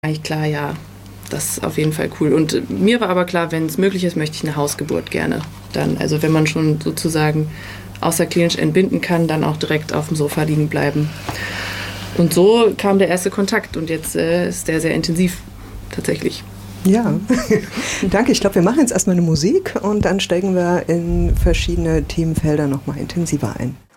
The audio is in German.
eigentlich klar, ja, das ist auf jeden Fall cool. Und mir war aber klar, wenn es möglich ist, möchte ich eine Hausgeburt gerne. Dann, also wenn man schon sozusagen außerklinisch entbinden kann, dann auch direkt auf dem Sofa liegen bleiben. Und so kam der erste Kontakt und jetzt ist der sehr intensiv tatsächlich. Ja, danke. Ich glaube, wir machen jetzt erstmal eine Musik und dann steigen wir in verschiedene Themenfelder nochmal intensiver ein.